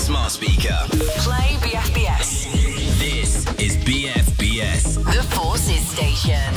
smart speaker. Play BFBS. This is BFBS. The Forces Station.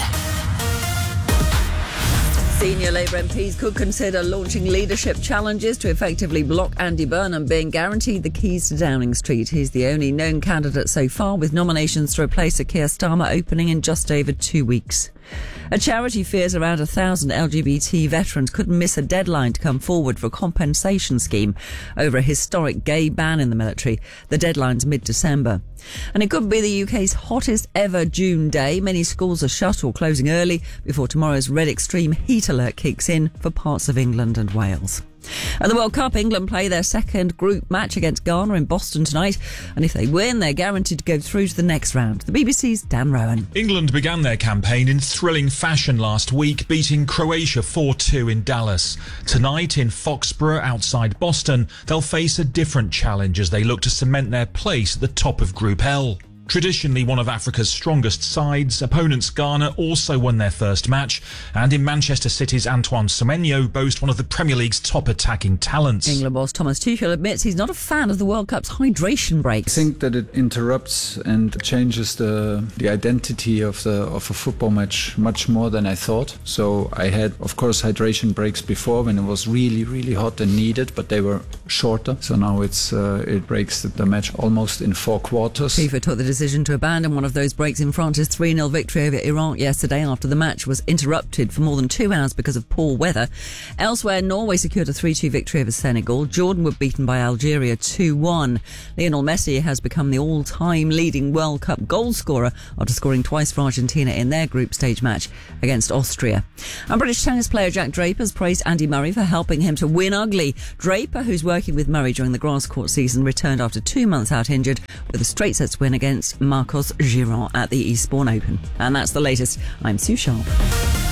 Senior Labour MPs could consider launching leadership challenges to effectively block Andy Burnham being guaranteed the keys to Downing Street. He's the only known candidate so far, with nominations to replace Sir Keir Starmer opening in just over 2 weeks. A charity fears around 1,000 LGBT veterans could miss a deadline to come forward for a compensation scheme over a historic gay ban in the military. The deadline's mid-December. And it could be the UK's hottest ever June day. Many schools are shut or closing early before tomorrow's red extreme heat alert kicks in for parts of England and Wales. At the World Cup, England play their second group match against Ghana in Boston tonight, and if they win, they're guaranteed to go through to the next round. The BBC's Dan Rowan. England began their campaign in thrilling fashion last week, beating Croatia 4-2 in Dallas. Tonight in Foxborough outside Boston, they'll face a different challenge as they look to cement their place at the top of Group L. Traditionally one of Africa's strongest sides, opponents Ghana also won their first match, and in Manchester City's Antoine Semenyo boast one of the Premier League's top attacking talents. England boss Thomas Tuchel admits he's not a fan of the World Cup's hydration breaks. I think that it interrupts and changes the identity of a football match much more than I thought. So I had, of course, hydration breaks before when it was really, really hot and needed, but they were shorter. So now it breaks the match almost in 4 quarters. FIFA took the decision to abandon one of those breaks in France's 3-0 victory over Iraq yesterday after the match was interrupted for more than 2 hours because of poor weather. Elsewhere, Norway secured a 3-2 victory over Senegal. Jordan were beaten by Algeria 2-1. Lionel Messi has become the all-time leading World Cup goal scorer after scoring twice for Argentina in their group stage match against Austria. And British tennis player Jack Draper has praised Andy Murray for helping him to win ugly. Draper, who's working with Murray during the grass court season, returned after 2 months out injured with a straight sets win against Marcos Giron at the Eastbourne Open. And that's the latest. I'm Sue Sharp.